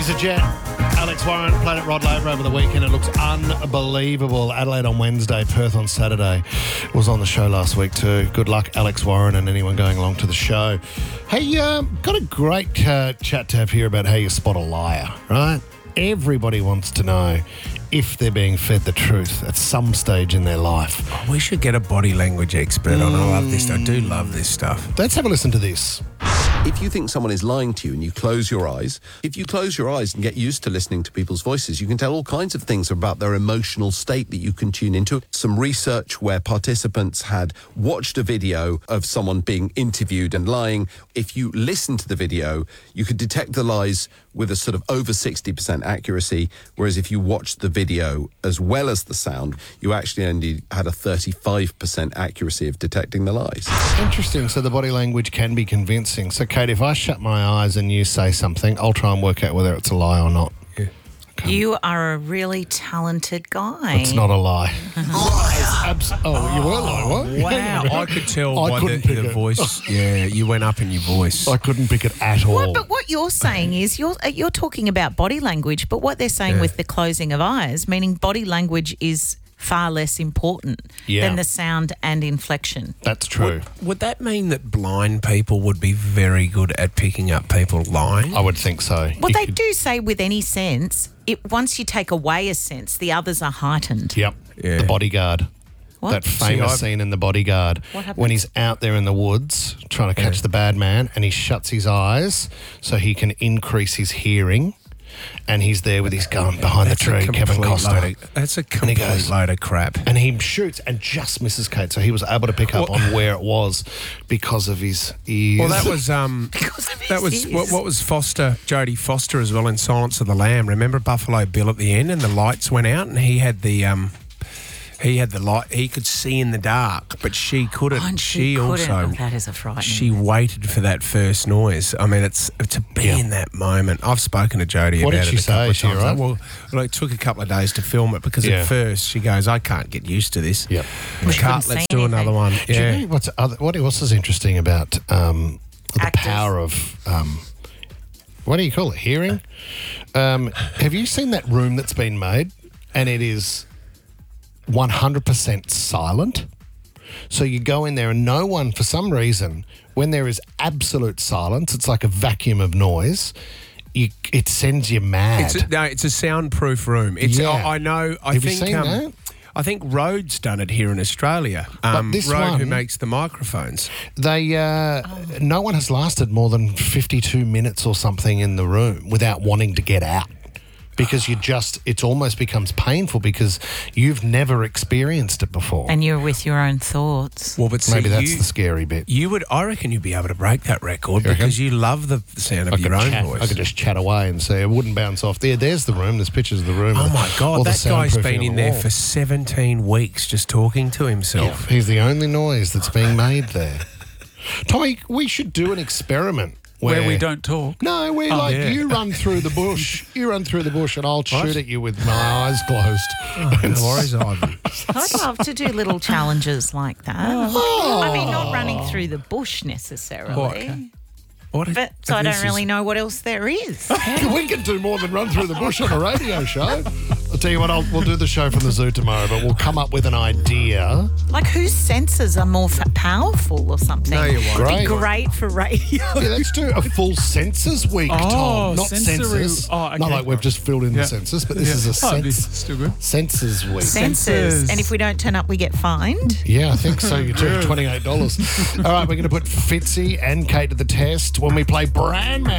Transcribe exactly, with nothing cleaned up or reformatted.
EasyJet. Alex Warren played at Rod Laver over the weekend. It looks unbelievable. Adelaide on Wednesday, Perth on Saturday. Was on the show last week too. Good luck, Alex Warren, and anyone going along to the show. Hey, um, got a great uh, chat to have here about how you spot a liar, right? Everybody wants to know if they're being fed the truth at some stage in their life. Oh, we should get a body language expert on. I love this. I do love this stuff. Let's have a listen to this. If you think someone is lying to you and you close your eyes, if you close your eyes and get used to listening to people's voices, you can tell all kinds of things about their emotional state that you can tune into. Some research where participants had watched a video of someone being interviewed and lying. If you listen to the video, you could detect the lies with a sort of over sixty percent accuracy, whereas if you watched the video as well as the sound, you actually only had a thirty-five percent accuracy of detecting the lies. Interesting. So the body language can be convincing. So, Kate, if I shut my eyes and you say something, I'll try and work out whether it's a lie or not. Yeah. Okay. You are a really talented guy. It's not a lie. Abs- oh, you were lying, what? Wow. I could tell I by couldn't the, pick the it. voice. Yeah, you went up in your voice. I couldn't pick it at all. Well, but what you're saying is you're uh, you're talking about body language, but what they're saying Yeah. with the closing of eyes, meaning body language is far less important Yeah. than the sound and inflection. That's true. Would that mean that blind people would be very good at picking up people lying? I would think so. Well, You they could- do say with any sense, it once you take away a sense, the others are heightened. Yep. Yeah. The Bodyguard. What? That famous I've- scene in The Bodyguard What happens? when he's out there in the woods trying to catch the bad man and he shuts his eyes so he can increase his hearing, and he's there with his gun behind That's the a tree, Kevin complete Costner. load of- That's a he complete goes- load of crap. And he shoots and just misses Kate, so he was able to pick up Well- on where it was because of his ears. Well, that was um, Because of his that was ears. what, what was Foster, Jodie Foster as well in Silence of the Lamb. Remember Buffalo Bill at the end, and the lights went out, and he had the um, he had the light. He could see in the dark, but she couldn't. Oh, and she she couldn't. also Oh, that is a frightening. she waited for that first noise. I mean, it's to be Yeah. in that moment. I've spoken to Jodie What about did it she a couple say? of She times. all right? Well, well, it took a couple of days to film it because Yeah. at first she goes, "I can't get used to this." Yep. She couldn't Cut, see let's do another anything. one. Do Yeah. you know what's other, what else is interesting about um, the Actors. power of um, what do you call it? Hearing. Um, have you seen that room that's been made, and it is one hundred percent silent? So you go in there, and no one, for some reason, when there is absolute silence, it's like a vacuum of noise. You, it sends you mad. It's a, no, it's a soundproof room. It's Yeah. I, I know. I Have you think seen um, that? I think Rhode's done it here in Australia. Um, this Rode, who one- makes the microphones. They, uh, no one has lasted more than fifty-two minutes or something in the room without wanting to get out. Because you just, it almost becomes painful because you've never experienced it before. And you're with your own thoughts. Well, but see, Maybe that's you, the scary bit. you would. I reckon you'd be able to break that record You reckon? because you love the sound of I your could, own chat, voice. I could just chat away and say it wouldn't bounce off. There, there's the room. There's pictures of the room. Oh and my all God, the that guy's soundproofing been on in the there wall. for seventeen weeks just talking to Yeah, himself. he's the only noise that's being made there. Tommy, we should do an experiment. Where, Where we don't talk. No, where Oh, like yeah. you run through the bush. You run through the bush and I'll What? shoot at you with my eyes closed. Oh, no worries, Ivan. I'd love to do little challenges like that. Oh. I mean, not running through the bush necessarily, What? What? but so I this don't is- really know what else there is. We can do more than run through the bush on a radio show. I'll tell you what, I'll, we'll do the show from the zoo tomorrow, but we'll come up with an idea. Like whose senses are more f- powerful or something? No, you won't. Great. Be great for radio. Yeah, let's do a full senses week, Oh, Tom. Not sensory- census. oh, okay. Not like we've just filled in Yeah. the census, but this Yeah. is a Oh, this sense, is still good. senses week. Senses. Senses. And if we don't turn up, we get fined. Yeah, I think so. You took twenty-eight dollars. All right, we're going to put Fitzy and Kate to the test when we play Brand Man.